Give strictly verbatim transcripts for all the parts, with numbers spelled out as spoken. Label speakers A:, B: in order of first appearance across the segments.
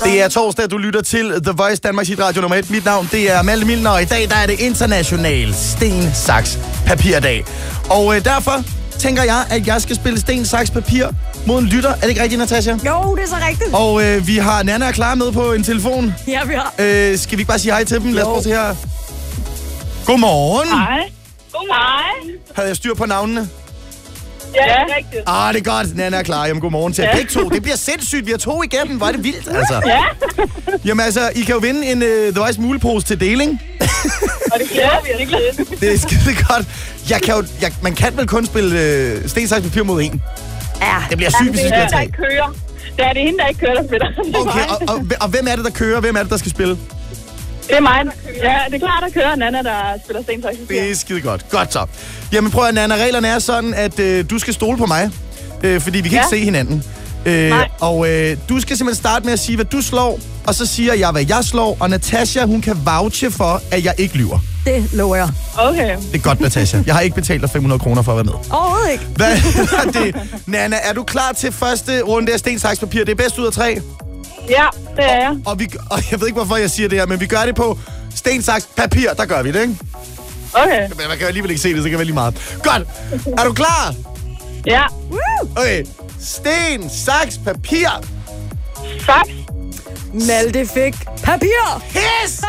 A: Det er torsdag, du lytter til The Voice, Danmarks hitradio nummer et. Mit navn, det er Malte Milner, og i dag der er det international sten, saks, papir-dag. Og øh, derfor tænker jeg, at jeg skal spille sten, saks, papir mod en lytter. Er det ikke rigtigt, Natasha?
B: Jo, det er så rigtigt.
A: Og øh, vi har Nana klar med på en telefon.
B: Ja, vi har.
A: Øh, skal vi ikke bare sige hej til dem? Lad os prøve se her. Godmorgen.
C: Hej. Godmorgen.
A: Havde jeg styr på navnene?
C: Ja, det er rigtigt.
A: Ah, det er godt. Nana er klar. Jamen, godmorgen til ja. begge to. Det bliver sindssygt. Vi har to igennem. Hvor er det vildt, altså.
C: Ja.
A: Jamen altså, I kan jo vinde en uh, The Voice mulepose til deling.
C: Og det glæder vi os lidt.
A: Det er skide godt. Jeg kan jo, jeg, man kan vel kun spille uh, sten, saks, papir mod en.
B: Ja.
A: Det bliver sygt, hvis vi
C: Det er
A: skal
C: hende, der
A: tage.
C: ikke kører. Det er det hende, der ikke kører, der spiller.
A: Okay, og, og, og hvem er det, der kører? Hvem er det, der skal spille?
C: Det er mig. Ja, det er klart, der kører Nana, der spiller sten, saks, papir.
A: Det er skide godt. Godt så. Jamen prøv at, Nana, reglerne er sådan, at øh, du skal stole på mig. Øh, fordi vi kan
C: Ja.
A: ikke se hinanden. Øh,
C: Nej.
A: og øh, du skal simpelthen starte med at sige, hvad du slår. Og så siger jeg, hvad jeg slår. Og Natasha, hun kan vouche for, at jeg ikke lyver.
B: Det lover jeg.
C: Okay.
A: Det er godt, Natasha. Jeg har ikke betalt dig fem hundrede kroner for at være med.
B: Overhovedet ikke.
A: Hvad er det? Nana, er du klar til første runde af sten, saks, papir? Det er bedst ud af tre.
C: Ja, det er jeg.
A: Og, vi, og jeg ved ikke, hvorfor jeg siger det her, men vi gør det på sten, saks, papir. Der gør vi det, ikke?
C: Okay.
A: Men man kan jo alligevel ikke se det, så kan det være lige meget. Godt. Er du klar?
C: Ja.
A: Okay. Sten, saks, papir.
C: Saks.
B: Malte fik papir.
A: Yes!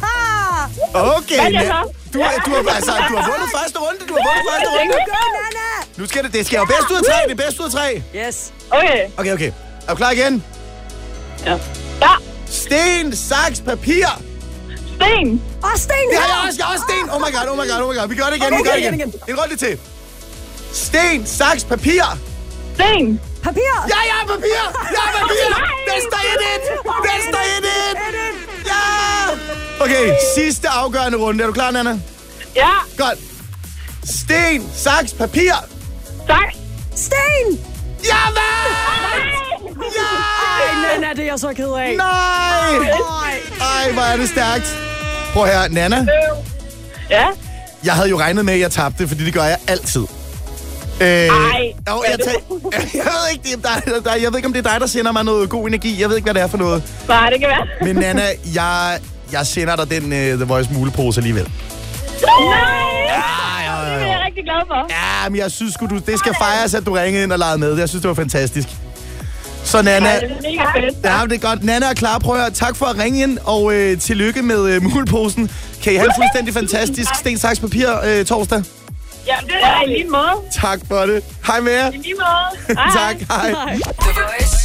A: Okay.
C: Hvad er det
A: Na-
C: så?
A: Du, har- du, har, altså, du har vundet første runde. Du har vundet første runde.
B: Go, Nana.
A: Nu skal det, det skal jo bedst ud af tre. Det er bedst ud af tre.
B: Yes.
C: Okay.
A: Okay, okay. Er du klar igen?
C: Ja. Ja.
A: Sten, saks, papir.
C: Sten.
B: Og sten
A: Det har
B: her.
A: jeg også. Jeg har også sten. Oh my god, oh my god, oh my god. Vi gør det igen,
B: Okay,
A: vi gør det
B: igen,
A: igen.
B: igen.
A: En runde til. Sten, saks, papir.
C: Sten.
B: Papir.
A: Ja, ja, papir. Ja, papir. Den står et et. Den står et et. Ja. Okay, sidste afgørende runde. Er du klar, Nana?
C: Ja.
A: Godt. Sten, saks, papir.
C: Saks.
B: Sten.
A: Ja, hvad? Ja!
B: Ej, Nana, det er jeg så ked af.
A: Nej!
B: Nej.
A: Ej, hvor er det stærkt. Prøv her, Nana.
C: Ja.
A: Jeg havde jo regnet med, at jeg tabte, fordi det gør jeg altid. Øh,
C: Ej.
A: Jo, jeg, tæ- jeg ved ikke, det er dig, der, jeg ved ikke, om det er dig, der sender mig noget god energi. Jeg ved ikke, hvad det er for noget.
C: Nej, det kan være.
A: Men Nana, jeg, jeg sender dig den uh, The Voice mulepose alligevel.
C: Nej.
A: Ja, jo,
C: Det
A: jo,
C: er
A: jo.
C: jeg rigtig glad for.
A: Ja, men jeg synes sgu, du, det skal fejres, at du ringede ind og legede med. Jeg synes, det var fantastisk. Så Nana...
C: Ja, det er mega fedt.
A: Ja, det er godt. Nana er klar. Prøv at høre. Tak for at ringe ind, og øh, tillykke med øh, muleposen. Kan I have en fuldstændig fantastisk sten, saks, papir øh, torsdag?
C: Ja, det er i lige måde.
A: Tak for det. Hej med jer.
C: I lige måde. Hej.
A: Tak. Hej.
B: Nej.
D: The Voice.